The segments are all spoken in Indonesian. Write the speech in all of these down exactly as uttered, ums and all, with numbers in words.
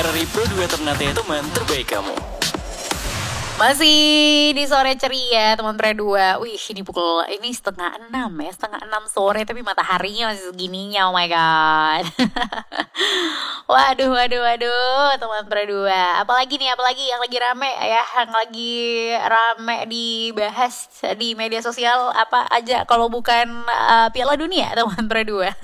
R R I Pro dua ternate teman terbaik kamu. Masih di sore ceria teman Pre dua. Wih, ini pukul ini setengah enam ya, setengah enam sore tapi mataharinya masih segininya. Oh my god. Waduh, waduh, waduh, teman Pre dua. Apalagi nih, apalagi yang lagi rame ya, yang lagi rame dibahas di media sosial apa aja kalau bukan uh, Piala Dunia, teman Pre dua.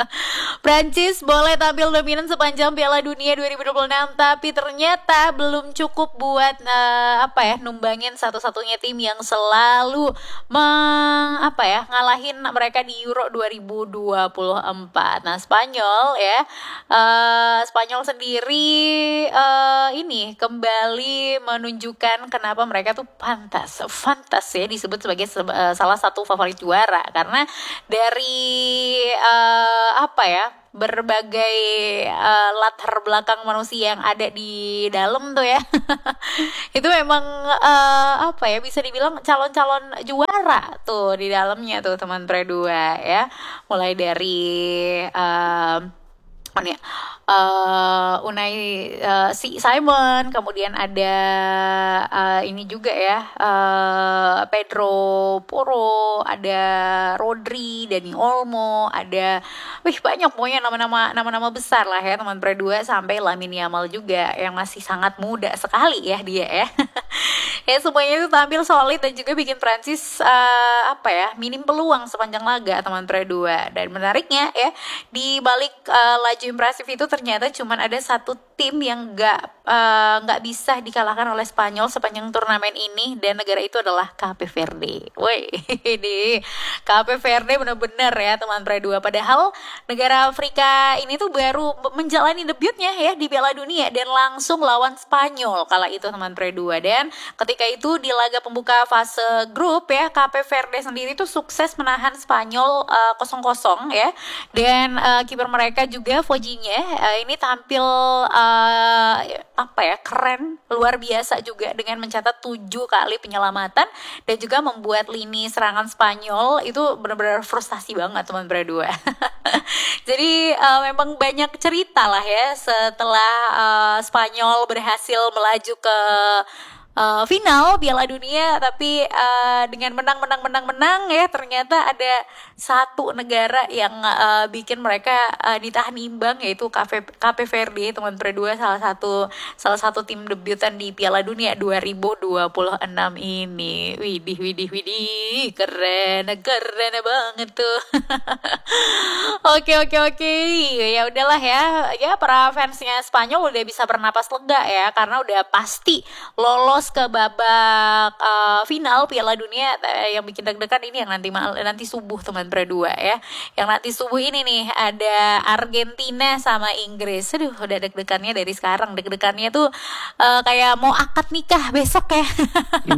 Prancis boleh tampil dominan sepanjang Piala Dunia dua ribu dua puluh enam, tapi ternyata belum cukup buat uh, apa ya, numbangin satu-satunya tim yang selalu meng, apa ya, ngalahin mereka di Euro dua ribu dua puluh empat. Nah, Spanyol ya, uh, Spanyol sendiri uh, ini kembali menunjukkan kenapa mereka tuh pantas, pantas ya disebut sebagai uh, salah satu favorit juara, karena dari uh, apa ya, berbagai uh, latar belakang manusia yang ada di dalam tuh ya. Itu memang uh, apa ya, bisa dibilang calon-calon juara tuh di dalamnya tuh teman Pre dua ya. Mulai dari uh, mana ya? Uh, Unai uh, si Simon, kemudian ada uh, ini juga ya, uh, Pedro Porro, ada Rodri, Dani Olmo, ada wih banyak pokoknya nama-nama nama-nama besar lah ya teman Pre dua, sampai Lamine Yamal juga yang masih sangat muda sekali ya dia ya. Ya semuanya itu tampil solid dan juga bikin Prancis uh, apa ya, minim peluang sepanjang laga teman Pre dua. Dan menariknya ya, di balik uh, laju impresif itu ternyata cuman ada satu tim yang nggak uh, nggak bisa dikalahkan oleh Spanyol sepanjang turnamen ini, dan negara itu adalah Cape Verde. Woi, ini Cape Verde benar-benar ya teman Pre dua. Padahal negara Afrika ini tuh baru menjalani debutnya ya di Piala Dunia dan langsung lawan Spanyol kala itu teman Pre dua. Dan ketika itu di laga pembuka fase grup ya, Cape Verde sendiri tuh sukses menahan Spanyol uh, kosong kosong ya. Dan uh, kiper mereka juga Fojinya uh, ini tampil uh, apa ya, keren, luar biasa juga dengan mencatat tujuh kali penyelamatan dan juga membuat lini serangan Spanyol itu benar-benar frustasi banget teman Pre dua. Jadi uh, memang banyak cerita lah ya setelah uh, Spanyol berhasil melaju ke Uh, final Piala Dunia, tapi uh, dengan menang menang menang menang ya, ternyata ada satu negara yang uh, bikin mereka uh, ditahan imbang, yaitu Cape, Cape Verde teman Pre dua, salah satu salah satu tim debutan di Piala Dunia dua ribu dua puluh enam ini. Widih widih widih, keren keren banget tuh. Oke oke oke, ya udahlah ya, ya para fansnya Spanyol udah bisa bernapas lega ya, karena udah pasti lolos ke babak uh, final Piala Dunia. Uh, yang bikin deg-degan ini yang nanti mal- nanti subuh teman Pre dua ya. Yang nanti subuh ini nih ada Argentina sama Inggris. Aduh, udah deg-degannya dari sekarang. Deg-degannya tuh uh, kayak mau akad nikah besok ya.